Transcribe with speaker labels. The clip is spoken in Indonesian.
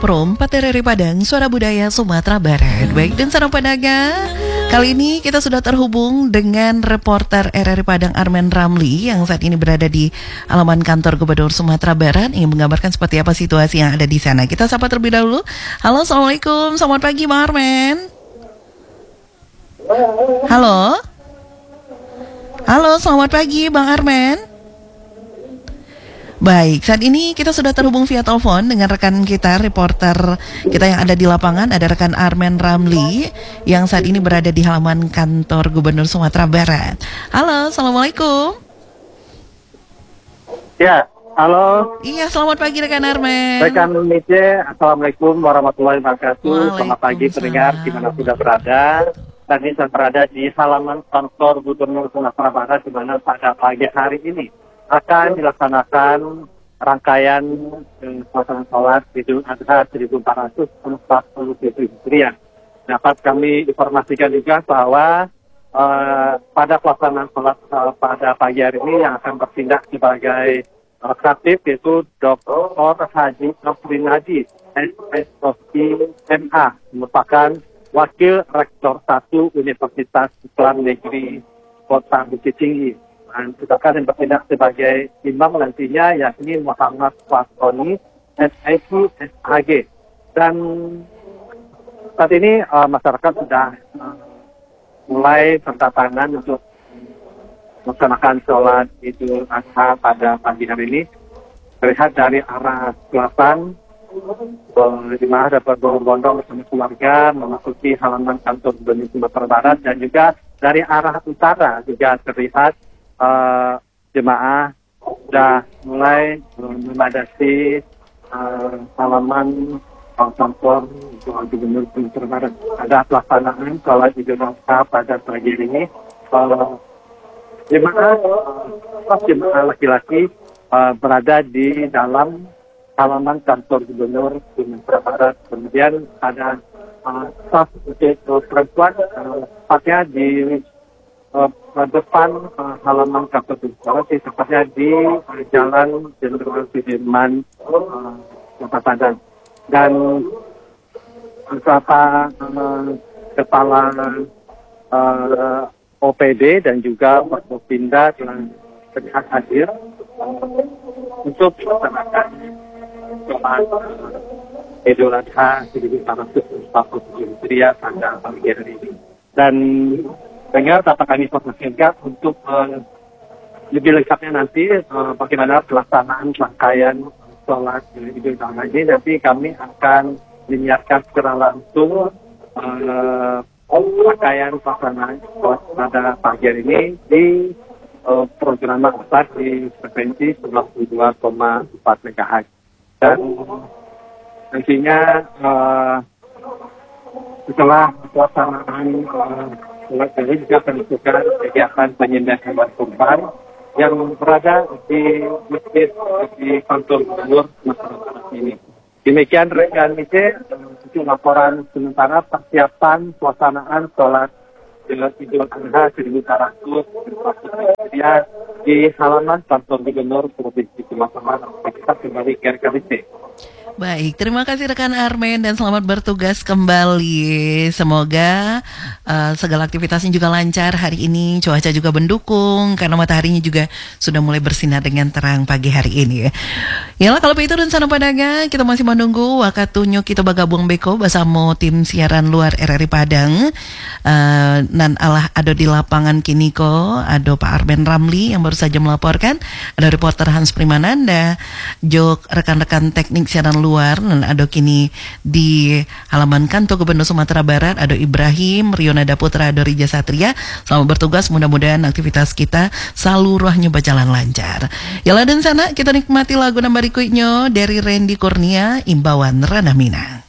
Speaker 1: Pro 4 RRI Padang, Suara Budaya Sumatera Barat. Baik, dan sarang pendengar, kali ini kita sudah terhubung dengan reporter RRI Padang Armen Ramli yang saat ini berada di halaman kantor Gubernur Sumatera Barat ingin menggambarkan seperti apa situasi yang ada di sana. Kita sapa terlebih dahulu. Halo, Assalamualaikum, selamat pagi Bang Armen. Halo. Halo, selamat pagi Bang Armen. Baik, saat ini kita sudah terhubung via telepon dengan rekan kita, reporter kita yang ada di lapangan, ada rekan Armen Ramli yang saat ini berada di halaman kantor Gubernur Sumatera Barat. Halo, Assalamualaikum.
Speaker 2: Ya, halo.
Speaker 1: Iya, selamat pagi rekan Armen.
Speaker 2: Rekan Mice, Assalamualaikum warahmatullahi wabarakatuh. Selamat pagi pendengar, di mana sudah berada. Tadi saya berada di halaman kantor Gubernur Sumatera Barat, di mana pada pagi hari ini akan dilaksanakan rangkaian pelaksanaan sholat Idul Adha 1447 Hijriah. Dapat kami informasikan juga bahwa pada pelaksanaan sholat pada pagi hari ini yang akan bertindak sebagai khatib yaitu Dr. Haji Nofrin Hadi, SSOI MA, merupakan Wakil Rektor 1 Universitas Islam Negeri Kota Bukit Tinggi. Dan juga yang bertindak sebagai imam nantinya yakni Muhammad Fatoni, SIC, SHG. Dan saat ini masyarakat sudah mulai berdatangan untuk melaksanakan sholat Idul Adha pada pagi hari ini. Terlihat dari arah selatan, di mana ada berbondong-bondong bersama keluarga memasuki halaman kantor Gubernur Sumatera Barat, dan juga dari arah utara juga terlihat jemaah sudah mulai memadati halaman kantor Gubernur Sumatera Barat. Ada pelaksanaan sholat Idul Adha pada pagi ini. Jemaah laki-laki berada di dalam halaman kantor Gubernur Sumatera Barat. Kemudian ada staf untuk perempuan tepatnya di depan halaman kantor Gubernur, tepatnya di Jalan Jenderal Sudirman, Kota Padang. Dan beberapa kepala OPD dan juga Forkopimda telah terlihat hadir untuk melaksanakan sholat Idul Adha 1447 Hijriah pada pagi hari ini. Dan dengar dapat kami informasikan untuk lebih lengkapnya nanti bagaimana pelaksanaan rangkaian sholat Idul Adha ini. Nanti kami akan menyiarkan secara langsung rangkaian pelaksanaan sholat pada pagi hari ini di program Maksat di frekuensi 92,4 MHz. Dan nantinya setelah pelaksanaan sholat ini juga penentukan kegiatan penyembelihan hewan kurban yang berada di masjid di kantor Gubernur Sumatera Barat ini. Demikian rekan Mice, untuk laporan sementara persiapan pelaksanaan sholat Idul Adha 1447 di halaman kantor Gubernur Provinsi Sumatera Barat. Kita kembali ke rekan Mice.
Speaker 1: Baik, terima kasih rekan Armen dan selamat bertugas kembali. Semoga segala aktivitasnya juga lancar hari ini, cuaca juga mendukung karena mataharinya juga sudah mulai bersinar dengan terang pagi hari ini ya. Yalah kalau begitu dan sana pandangan, kita masih menunggu wakatunya kita bergabung beko bersama tim siaran luar RRI Padang. Dan Allah ada di lapangan kini ko, ada Pak Armen Ramli yang baru saja melaporkan, ada reporter Hans Primananda, jok rekan-rekan teknik siaran luar, dan ada kini di halaman kantor Gubernur Sumatera Barat ada Ibrahim, Rionada Putra, ada Rija Satria. Selamat bertugas, mudah-mudahan aktivitas kita seluruhnya berjalan lancar. Yalah dan sana kita nikmati lagu nomor berikutnya dari Randy Kurnia, Imbauan Ranah Minang.